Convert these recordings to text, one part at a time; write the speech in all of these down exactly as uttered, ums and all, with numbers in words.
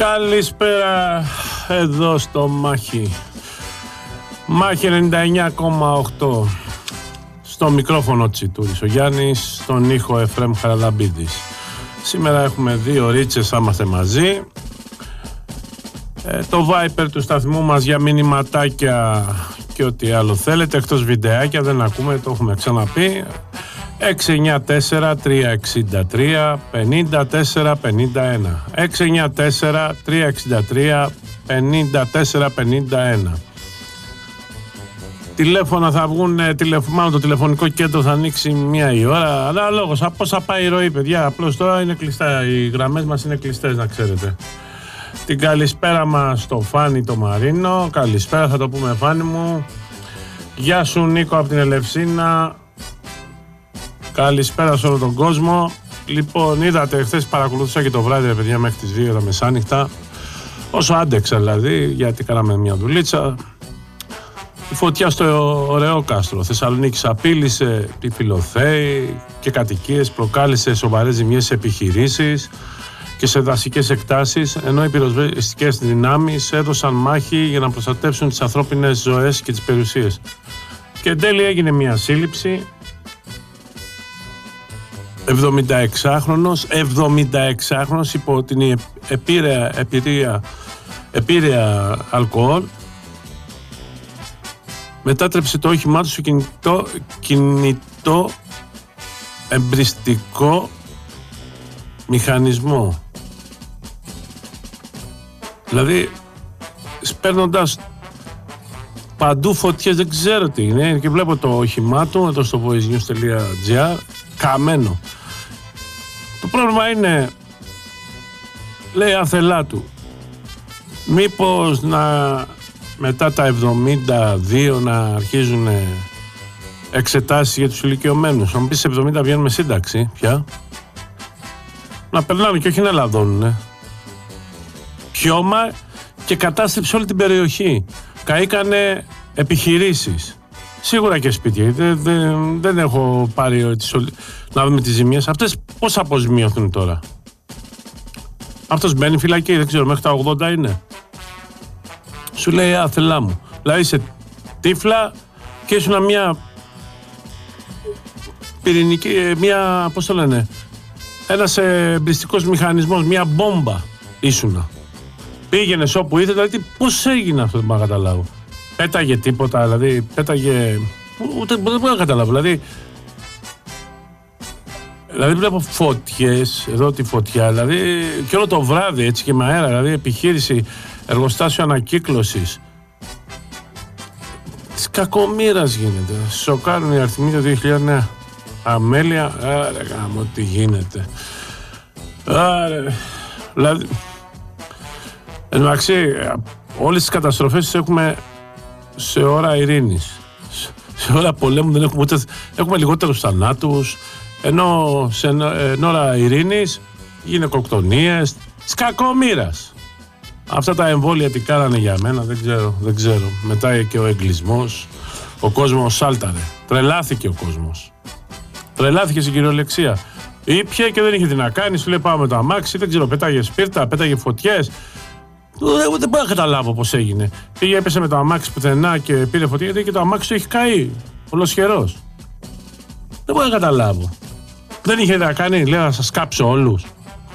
Καλησπέρα εδώ στο Μάχη. Μάχη ενενήντα εννιά κόμμα οκτώ. Στο μικρόφωνο Τσιτούρης ο Γιάννης, στον ήχο Εφραίμ Χαραλαμπίδης. Σήμερα έχουμε δύο ρίτσες, θα είμαστε μαζί. Ε, το Viper του σταθμού μας για μηνυματάκια και ό,τι άλλο θέλετε, εκτός βιντεάκια, δεν ακούμε, το έχουμε ξαναπεί. έξι εννιά τέσσερα τρία έξι τρία πέντε τέσσερα πέντε ένα έξι εννιά τέσσερα τρία έξι τρία πέντε τέσσερα πέντε ένα. Τηλέφωνα θα βγουν, τηλεφ... το τηλεφωνικό κέντρο θα ανοίξει μία η ώρα. Ανάλογος από πόσα πάει η ροή, παιδιά. Απλώς τώρα είναι κλειστά, οι γραμμές μας είναι κλειστές, να ξέρετε. Την καλησπέρα μας στο Φάνη το Μαρίνο. Καλησπέρα, θα το πούμε Φάνη μου. Γεια σου Νίκο από την Ελευσίνα. Καλησπέρα σε όλο τον κόσμο. Λοιπόν, είδατε, χθες παρακολουθούσα και το βράδυ, ρε παιδιά, μέχρι τις δύο τα μεσάνυχτα. Όσο άντεξα δηλαδή, γιατί κάναμε μια δουλίτσα. Η φωτιά στο ωραίο κάστρο Θεσσαλονίκης απείλησε τη Φιλοθέη και κατοικίες, προκάλεσε σοβαρές ζημιές σε επιχειρήσεις και σε δασικές εκτάσεις, ενώ οι πυροσβεστικές δυνάμεις έδωσαν μάχη για να προστατεύσουν τις ανθρώπινες ζωές και τις περιουσίες. Και εν τέλει έγινε μια σύλληψη. εβδομηνταεξάχρονος, εβδομηνταεξάχρονος υπό την επίρρεια, επίρρεια, επίρρεια αλκοόλ, μετάτρεψε το όχημά του σε κινητό, κινητό εμπριστικό μηχανισμό. Δηλαδή, σπέρνοντας παντού φωτιές, δεν ξέρω τι είναι, και βλέπω το όχημά του εδώ στο voice news τελεία gr, καμένο. Το πρόβλημα είναι, λέει αθελά του, μήπως να μετά τα εβδομήντα δύο να αρχίζουν εξετάσεις για τους ηλικιωμένους. Αν πεις σε εβδομήντα βγαίνουν με σύνταξη πια, να περνάνε και όχι να λαδώνουνε. Πιώμα και κατάστρεψε όλη την περιοχή. Καήκανε επιχειρήσεις. Σίγουρα και σπίτια. Δεν, δεν, δεν έχω πάρει τις, να δούμε τις ζημίες. Αυτές πώς αποζημιωθούν τώρα? Αυτός μπαίνει φυλακή, δεν ξέρω, μέχρι τα ογδόντα είναι. Σου λέει άθελά μου. Δηλαδή είσαι τύφλα και ήσουν μια πυρηνική, μια, πώς το λένε, ένας εμπριστικός μηχανισμός, μια μπόμπα ήσουνα. Πήγαινες όπου ήθελε, δηλαδή πώς έγινε αυτό, δεν μπορώ να καταλάβω. Πέταγε τίποτα, δηλαδή πέταγε, ούτε δεν μπορώ να καταλάβω, δηλαδή Δηλαδή βλέπω φωτιές, εδώ τη φωτιά, δηλαδή και όλο το βράδυ έτσι και με αέρα, δηλαδή επιχείρηση, εργοστάσιο ανακύκλωσης. Της κακομοίρας γίνεται, σοκάρουν οι αριθμοί το δύο χιλιάδες εννέα. Αμέλεια, άρε γάμο τι γίνεται. Άρε, δηλαδή, εντάξει, όλες τις καταστροφές τις έχουμε σε ώρα ειρήνης. Σε ώρα πολέμου δεν έχουμε ούτε, έχουμε λιγότερους θανάτους, ενώ σε εν ώρα ειρήνης γυναικοκτονίες της κακομοίρας. Αυτά τα εμβόλια τι κάνανε για μένα, δεν ξέρω, δεν ξέρω. Μετά και ο εγκλισμός, ο κόσμος σάλταρε, τρελάθηκε ο κόσμος. Τρελάθηκε στην κυριολεξία. Ήπια και δεν είχε τι να κάνει, σου λέει πάμε με το αμάξι, δεν ξέρω, πέταγε σπίρτα, πέταγε φωτιές. Δεν, δεν μπορώ να καταλάβω πώς έγινε. Πήγε, έπεσε με το αμάξι πουθενά και πήρε φωτιά, γιατί και το αμάξι του έχει καεί. Ολοσχερός. Δεν μπορώ να καταλάβω. Δεν είχε να κάνει, λέω, να σας κάψω όλους.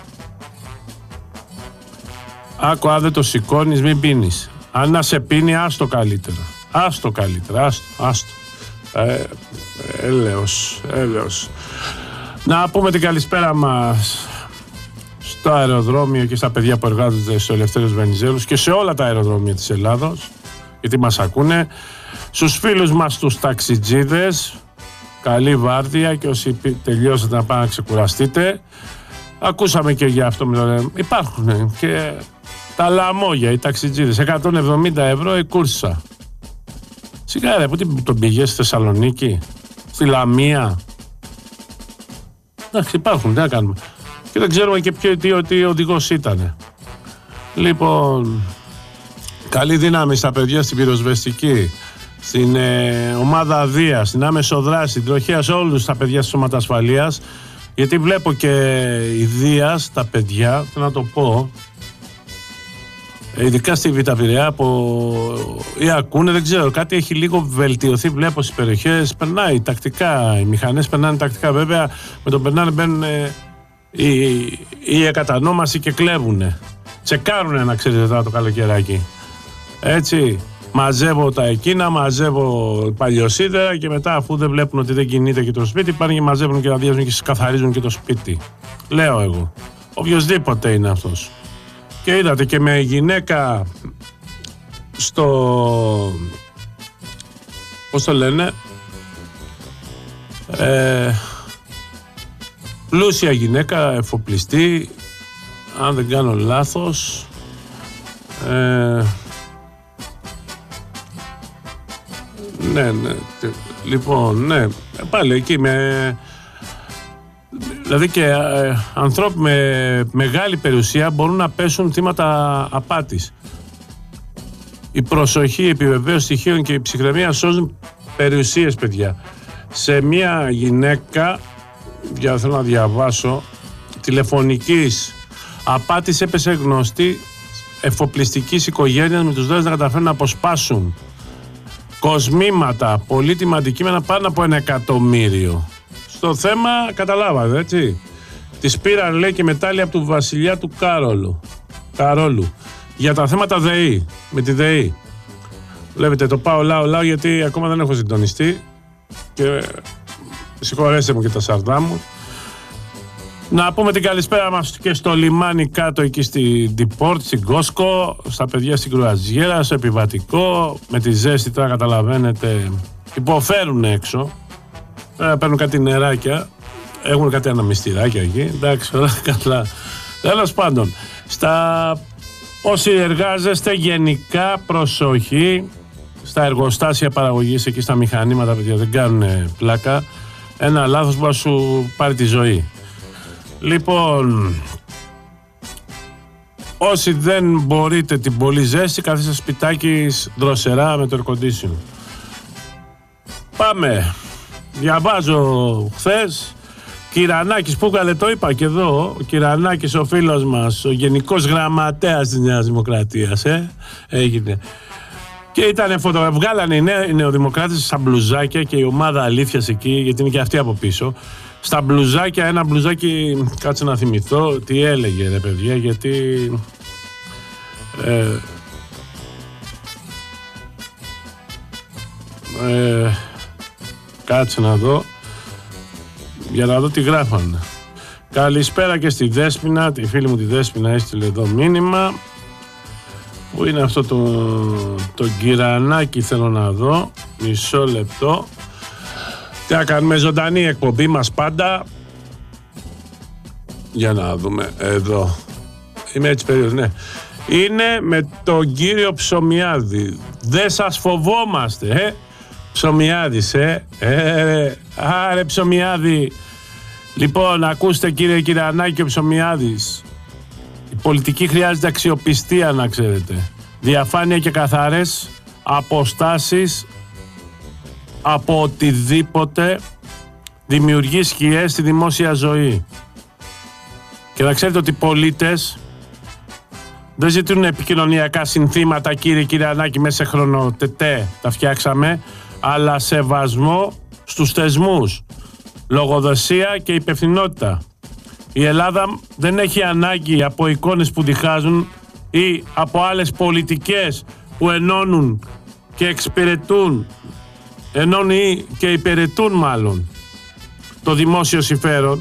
Άκου, αν δεν το σηκώνεις, μην πίνεις. Αν να σε πίνει, άστο καλύτερα. Άστο καλύτερα, άστο, άστο. Ε, έλεος, έλεος. Να πούμε την καλησπέρα μας στο αεροδρόμιο και στα παιδιά που εργάζονται στο Ελευθέριος Βενιζέλους και σε όλα τα αεροδρόμια της Ελλάδος, γιατί μας ακούνε. Στους φίλους μας τους ταξιτζίδες, καλή βάρδια, και όσοι τελειώσατε να πάνε να ξεκουραστείτε. Ακούσαμε και για αυτό, υπάρχουν και τα λαμόγια, οι ταξιτζίδες, εκατόν εβδομήντα ευρώ η κούρσα. Σιγά ρε, πού τον πήγες, στη Θεσσαλονίκη, στη Λαμία? Εντάξει, υπάρχουν, τι να κάνουμε. Και δεν ξέρουμε και ποιο, τι, τι οδηγός ήτανε. Λοιπόν, καλή δύναμη στα παιδιά στην πυροσβεστική, στην ε, ομάδα Δία, στην άμεσο δράση, την τροχέα σε όλους τα παιδιά στη σώματα ασφαλείας, γιατί βλέπω και η Δίας, τα παιδιά, θέλω να το πω, ειδικά στη Β' Πειραιά που ή ακούνε, δεν ξέρω, κάτι έχει λίγο βελτιωθεί, βλέπω στις περιοχές, περνάει τακτικά, οι μηχανές περνάνε τακτικά, βέβαια με τον περνάνε μπαίνουν οι, οι εκατανόμασοι και κλέβουνε, τσεκάρουνε να ξέρετε τώρα το καλοκαιράκι, έτσι, μαζεύω τα εκείνα, μαζεύω παλιοσίδερα και μετά αφού δεν βλέπουν ότι δεν κινείται και το σπίτι πάνε και μαζεύουν και αδειάζουν και καθαρίζουν και το σπίτι, λέω εγώ, οποιοσδήποτε είναι αυτός. Και είδατε και με γυναίκα στο, πώς το λένε, ε, πλούσια γυναίκα, εφοπλιστή, αν δεν κάνω λάθος, ε, ναι, ναι, λοιπόν, ναι, πάλι εκεί με... Δηλαδή και ε, ανθρώποι με μεγάλη περιουσία μπορούν να πέσουν θύματα απάτης. Η προσοχή, η επιβεβαίωση στοιχείων και η ψυχραιμία σώζουν περιουσίες, παιδιά. Σε μια γυναίκα, για θέλω να διαβάσω, τηλεφωνικής απάτης έπεσε γνωστή εφοπλιστικής οικογένειας με τους δέους να καταφέρουν να αποσπάσουν κοσμήματα, πολύτιμα αντικείμενα πάνω από ένα εκατομμύριο. Στο θέμα καταλάβατε, έτσι. Τις πήραν, λέει, και μετάλλια από του βασιλιά του Κάρολου. Καρόλου. Για τα θέματα ΔΕΗ. Με τη ΔΕΗ. Βλέπετε, το πάω λάω λάω γιατί ακόμα δεν έχω συντονιστεί. Και συγχωρέστε μου και τα σαρδά μου. Να πούμε την καλησπέρα μας και στο λιμάνι κάτω εκεί στην Ντιπόρτ, στην Κόσκο, στα παιδιά στην Κρουαζιέρα, στο επιβατικό. Με τη ζέστη τώρα καταλαβαίνετε, υποφέρουν έξω. Τώρα παίρνουν κάτι νεράκια, έχουν κάτι αναμυστηράκια εκεί, εντάξει, όλα καλά. Τέλος πάντων, στα όσοι εργάζεστε γενικά προσοχή στα εργοστάσια παραγωγής, εκεί στα μηχανήματα, παιδιά, δεν κάνουν πλάκα. Ένα λάθος μπορεί να σου πάρει τη ζωή. Λοιπόν, όσοι δεν μπορείτε την πολύ ζέστη, καθίστε σπιτάκι δροσερά με το air condition. Πάμε. Διαβάζω χθες, Κυρανάκης που έβγαλε, το είπα και εδώ, ο Κυρανάκης ο φίλος μας, ο γενικός γραμματέας της Νέας Δημοκρατίας, ε, έγινε. Και ήταν φωτο, βγάλανε οι, νέοι, οι νεοδημοκράτες στα μπλουζάκια και η ομάδα αλήθειας εκεί, γιατί είναι και αυτή από πίσω, στα μπλουζάκια, ένα μπλουζάκι, κάτσε να θυμηθώ, τι έλεγε ρε παιδιά, γιατί... Ε, ε, κάτσε να δω, για να δω τι γράφανε. Καλησπέρα και στη Δέσποινα, τη φίλη μου τη Δέσποινα έστειλε εδώ μήνυμα. Πού είναι αυτό το, το Κυρανάκι, θέλω να δω, μισό λεπτό. Τι να κάνουμε, ζωντανή εκπομπή μας πάντα. Για να δούμε, εδώ. Είμαι έτσι περίοδος, ναι. Είναι με τον κύριο Ψωμιάδη. Δεν σας φοβόμαστε, ε. Ψωμιάδης, ε. ε άρε Ψωμιάδη. Λοιπόν, ακούστε κύριε Κυρανάκη, ο Ψωμιάδης. Η πολιτική χρειάζεται αξιοπιστία, να ξέρετε. Διαφάνεια και καθαρές αποστάσεις από οτιδήποτε δημιουργεί σκιές στη δημόσια ζωή. Και να ξέρετε ότι οι πολίτες δεν ζητούν επικοινωνιακά συνθήματα, κύριε Κυρανάκη, μέσα σε χρονοτετέ τα φτιάξαμε, αλλά σεβασμό στους θεσμούς, λογοδοσία και υπευθυνότητα. Η Ελλάδα δεν έχει ανάγκη από εικόνες που διχάζουν ή από άλλες πολιτικές που ενώνουν και εξυπηρετούν, ενώνουν και υπηρετούν μάλλον το δημόσιο συμφέρον.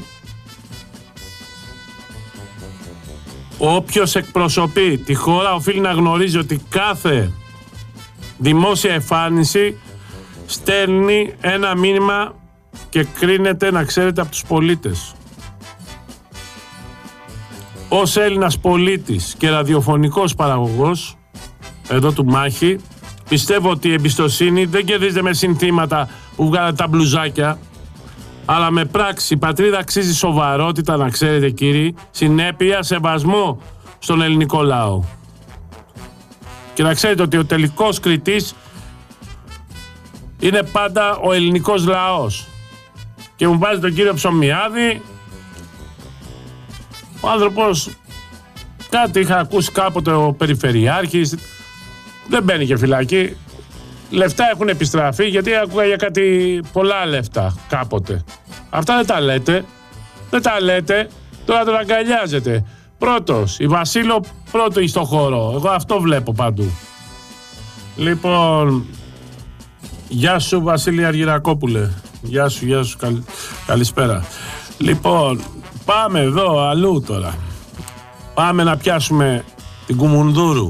Όποιος εκπροσωπεί τη χώρα οφείλει να γνωρίζει ότι κάθε δημόσια εμφάνιση στέλνει ένα μήνυμα και κρίνεται, να ξέρετε, από τους πολίτες. Ως Έλληνας πολίτης και ραδιοφωνικός παραγωγός εδώ του Μάχη, πιστεύω ότι η εμπιστοσύνη δεν κερδίζεται με συνθήματα που βγάλατε τα μπλουζάκια, αλλά με πράξη. Η πατρίδα αξίζει σοβαρότητα, να ξέρετε κύριοι, συνέπεια, σεβασμό στον ελληνικό λαό. Και να ξέρετε ότι ο τελικός κριτής είναι πάντα ο ελληνικός λαός. Και μου βάζει τον κύριο Ψωμιάδη, ο άνθρωπος Κάτι είχα ακούσει κάποτε ο Περιφερειάρχης. Δεν μπαίνει και φυλακή. Λεφτά έχουν επιστραφεί, γιατί ακούγα για κάτι πολλά λεφτά κάποτε. Αυτά δεν τα λέτε. Δεν τα λέτε. Τώρα τον αγκαλιάζετε. Πρώτος, η Βασίλο πρώτο στο χώρο. Εγώ αυτό βλέπω παντού. Λοιπόν, γεια σου Βασίλη Αργυρακόπουλε. Γεια σου, γεια σου, καλ... καλησπέρα. Λοιπόν, πάμε εδώ αλλού τώρα. Πάμε να πιάσουμε την Κουμουνδούρου.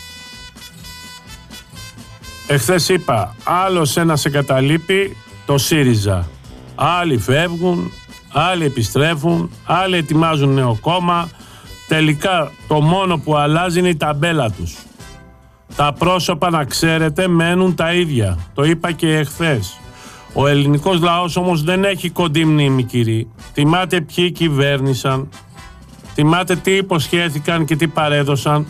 Εχθές είπα, άλλος ένας εγκαταλείπει το ΣΥΡΙΖΑ. Άλλοι φεύγουν, άλλοι επιστρέφουν, άλλοι ετοιμάζουν νέο κόμμα. Τελικά το μόνο που αλλάζει είναι η ταμπέλα τους. Τα πρόσωπα, να ξέρετε, μένουν τα ίδια. Το είπα και εχθές. Ο ελληνικός λαός όμως δεν έχει κοντή μνήμη, κύριοι. Θυμάται ποιοι κυβέρνησαν, θυμάται τι υποσχέθηκαν και τι παρέδωσαν.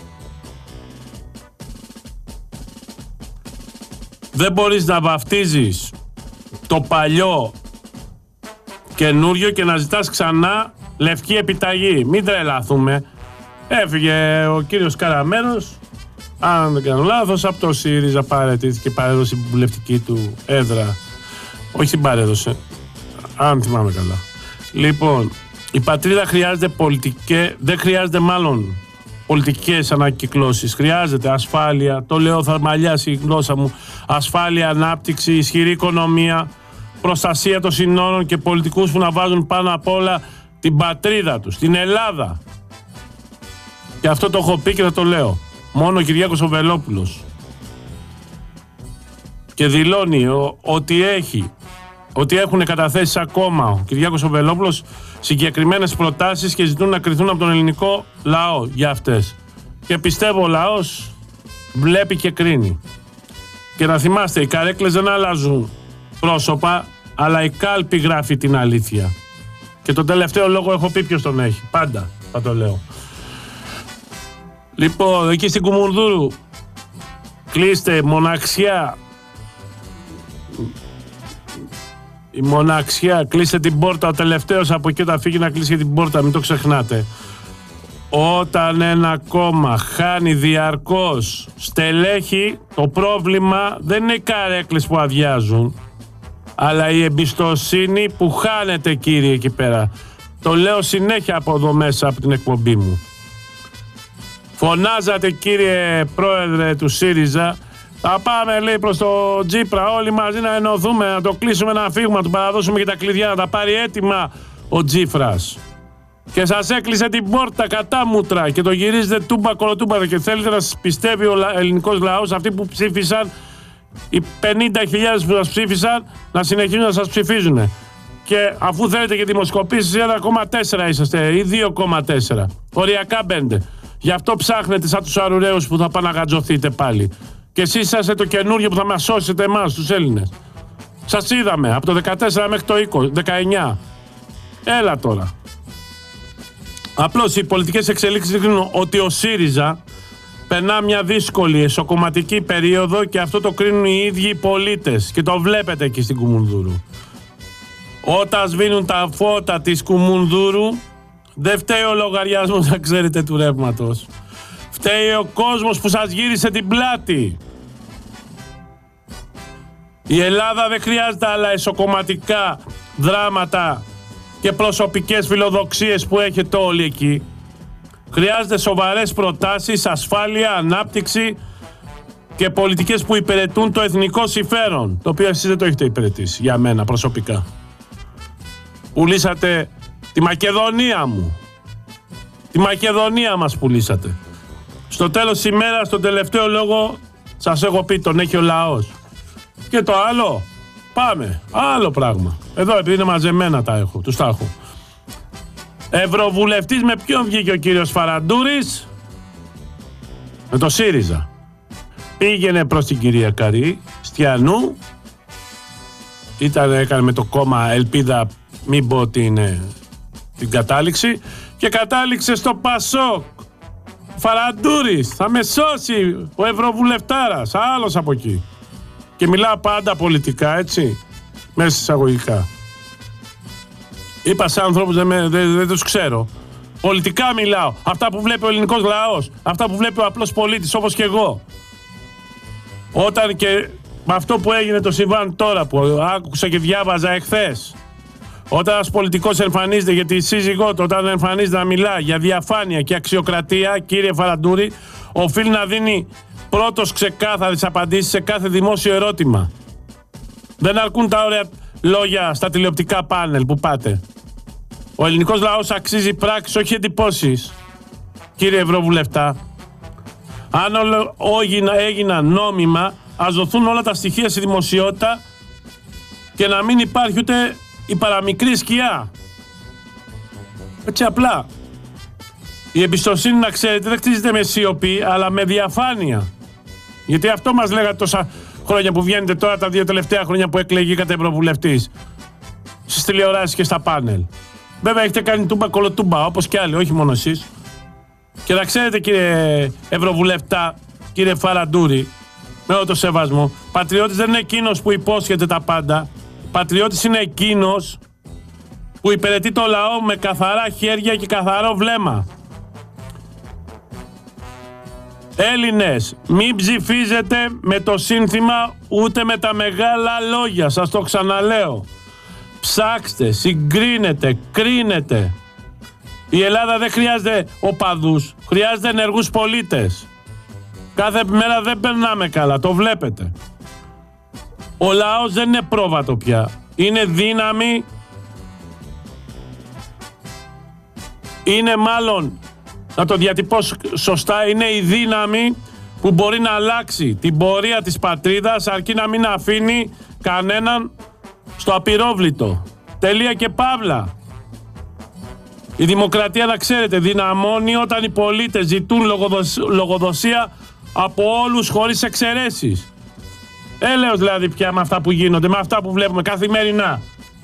Δεν μπορείς να βαφτίζεις το παλιό καινούριο και να ζητάς ξανά λευκή επιταγή. Μην τρελαθούμε. Έφυγε ο κύριος Καραμέρος, αν δεν κάνω λάθος, από το ΣΥΡΙΖΑ, παραιτήθηκε, παρέδωσε την βουλευτική του έδρα. Όχι την παρέδωσε, αν θυμάμαι καλά. Λοιπόν, η πατρίδα χρειάζεται πολιτικές, δεν χρειάζεται μάλλον πολιτικές ανακυκλώσεις. Χρειάζεται ασφάλεια, το λέω, θα μαλλιάσει η γλώσσα μου, ασφάλεια, ανάπτυξη, ισχυρή οικονομία, προστασία των συνόρων και πολιτικούς που να βάζουν πάνω απ' όλα την πατρίδα τους, την Ελλάδα. Και αυτό το έχω πει και θα το λέω. Μόνο ο Κυριάκος ο Βελόπουλος. Και δηλώνει ο, ότι έχει, ότι έχουν καταθέσει ακόμα ο Κυριάκος ο Βελόπουλος συγκεκριμένες προτάσεις και ζητούν να κριθούν από τον ελληνικό λαό για αυτές. Και πιστεύω ο λαός βλέπει και κρίνει. Και να θυμάστε, οι καρέκλες δεν αλλάζουν πρόσωπα, αλλά η κάλπη γράφει την αλήθεια. Και τον τελευταίο λόγο έχω πει ποιος τον έχει. Πάντα θα το λέω. Λοιπόν, εκεί στην Κουμουνδούρου κλείστε μοναξιά. Η μοναξιά, κλείστε την πόρτα. Ο τελευταίος από εκεί θα φύγει να κλείσει την πόρτα, μην το ξεχνάτε. Όταν ένα κόμμα χάνει διαρκώς στελέχη, το πρόβλημα δεν είναι οι καρέκλες που αδειάζουν, αλλά η εμπιστοσύνη που χάνεται, κύριε, εκεί πέρα. Το λέω συνέχεια από εδώ μέσα από την εκπομπή μου. Φωνάζατε, κύριε πρόεδρε του ΣΥΡΙΖΑ, θα πάμε, λέει, προς το Τζίπρα όλοι μαζί να ενωθούμε, να το κλείσουμε, να φύγουμε, να του παραδώσουμε και τα κλειδιά, να τα πάρει έτοιμα ο Τζίφρας. Και σας έκλεισε την πόρτα κατά μούτρα και το γυρίζετε τούμπα κολοτούμπα και θέλετε να σας πιστεύει ο ελληνικός λαός, αυτοί που ψήφισαν, οι πενήντα χιλιάδες που σας ψήφισαν, να συνεχίζουν να σας ψηφίζουν. Και αφού θέλετε και δημοσκοπήσεις, ένα κόμμα τέσσερα είσαστε ή δύο κόμμα τέσσερα. Οριακά μπαίνετε. Γι' αυτό ψάχνετε σαν τους αρουραίους που θα πάνε να γατζωθείτε πάλι. Και εσείς είσαστε το καινούργιο που θα μας σώσετε εμάς, τους Έλληνες. Σας είδαμε από το δεκατέσσερα μέχρι το είκοσι, δεκαεννιά. Έλα τώρα. Απλώς οι πολιτικές εξελίξεις δείχνουν ότι ο ΣΥΡΙΖΑ περνά μια δύσκολη εσωκομματική περίοδο και αυτό το κρίνουν οι ίδιοι οι πολίτες. Και το βλέπετε εκεί στην Κουμουνδούρου. Όταν σβήνουν τα φώτα της Κουμουνδούρου, δεν φταίει ο λογαριασμός, να ξέρετε, του ρεύματος. Φταίει ο κόσμος που σας γύρισε την πλάτη. Η Ελλάδα δεν χρειάζεται άλλα εσωκομματικά δράματα και προσωπικές φιλοδοξίες που έχετε όλοι εκεί. Χρειάζεται σοβαρές προτάσεις, ασφάλεια, ανάπτυξη και πολιτικές που υπηρετούν το εθνικό συμφέρον, το οποίο εσείς δεν το έχετε υπηρετήσει, για μένα προσωπικά. Πουλήσατε τη Μακεδονία μου. Τη Μακεδονία μας πουλήσατε. Στο τέλος της ημέρας, στον τελευταίο λόγο, σας έχω πει, τον έχει ο λαός. Και το άλλο, πάμε, άλλο πράγμα. Εδώ, επειδή είναι μαζεμένα τα έχω, τους τα έχω. Ευρωβουλευτής με ποιον βγήκε ο κύριος Φαραντούρης? Με το ΣΥΡΙΖΑ. Πήγαινε προς την κυρία Καρή Στιανού. Ήταν, έκανε με το κόμμα Ελπίδα, μην πω ότι είναι την κατάληξη, και κατάληξε στο Πασόκ. Φαραντούρης, θα με σώσει ο Ευρωβουλευτάρας, άλλος από εκεί. Και μιλάω πάντα πολιτικά, έτσι, μέσα εισαγωγικά. Είπα σε άνθρωπους, δεν, δεν, δεν τους ξέρω. Πολιτικά μιλάω. Αυτά που βλέπει ο ελληνικός λαός. Αυτά που βλέπει ο απλός πολίτης όπως και εγώ. Όταν και με αυτό που έγινε το συμβάν τώρα που άκουσα και διάβαζα εχθές. Όταν ένας πολιτικός εμφανίζεται για τη σύζυγό του, όταν εμφανίζεται να μιλά για διαφάνεια και αξιοκρατία, κύριε Φαραντούρη, οφείλει να δίνει πρώτος ξεκάθαρες απαντήσεις σε κάθε δημόσιο ερώτημα. Δεν αρκούν τα ωραία λόγια στα τηλεοπτικά πάνελ που πάτε. Ο ελληνικός λαός αξίζει πράξεις, όχι εντυπώσεις, κύριε Ευρωβουλευτά. Αν όλα έγιναν νόμιμα, ας δοθούν όλα τα στοιχεία στη δημοσιότητα και να μην υπάρχει ούτε η παραμικρή σκιά. Έτσι απλά. Η εμπιστοσύνη, να ξέρετε, δεν χτίζεται με σιωπή, αλλά με διαφάνεια. Γιατί αυτό μας λέγατε τόσα χρόνια που βγαίνετε τώρα, τα δύο τελευταία χρόνια που εκλεγήκατε ευρωβουλευτής, στις τηλεοράσεις και στα πάνελ. Βέβαια έχετε κάνει τούμπα κολοτούμπα, όπως και άλλοι, όχι μόνο εσείς. Και να ξέρετε, κύριε Ευρωβουλευτά, κύριε Φαραντούρη, με όλο το σεβασμό, πατριώτης δεν είναι εκείνος που υπόσχεται τα πάντα. Πατριώτης είναι εκείνος που υπηρετεί το λαό με καθαρά χέρια και καθαρό βλέμμα. Έλληνες, μην ψηφίζετε με το σύνθημα ούτε με τα μεγάλα λόγια, σας το ξαναλέω. Ψάξτε, συγκρίνετε, κρίνετε. Η Ελλάδα δεν χρειάζεται οπαδούς, χρειάζεται ενεργούς πολίτες. Κάθε μέρα δεν περνάμε καλά, το βλέπετε. Ο λαός δεν είναι πρόβατο πια. Είναι δύναμη. Είναι μάλλον, να το διατυπώσω σωστά, είναι η δύναμη που μπορεί να αλλάξει την πορεία της πατρίδας αρκεί να μην αφήνει κανέναν στο απειρόβλητο. Τελεία και παύλα. Η δημοκρατία, να ξέρετε, δυναμώνει όταν οι πολίτες ζητούν λογοδοσία από όλους χωρίς εξαιρέσεις. Έλεος δηλαδή πια με αυτά που γίνονται, με αυτά που βλέπουμε καθημερινά.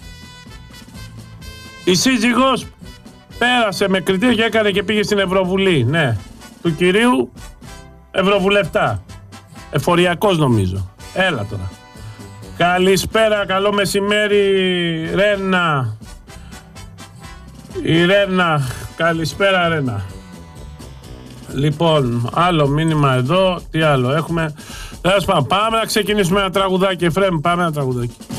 Η σύζυγος πέρασε με κριτήρια και έκανε και πήγε στην Ευρωβουλή, ναι, του κυρίου Ευρωβουλευτά. Εφοριακός νομίζω. Έλα τώρα. Καλησπέρα, καλό μεσημέρι, Ρένα. Η Ρένα, καλησπέρα Ρένα. Λοιπόν, άλλο μήνυμα εδώ, τι άλλο έχουμε. Πάμε να ξεκινήσουμε ένα τραγουδάκι, Εφραίμ, πάμε ένα τραγουδάκι.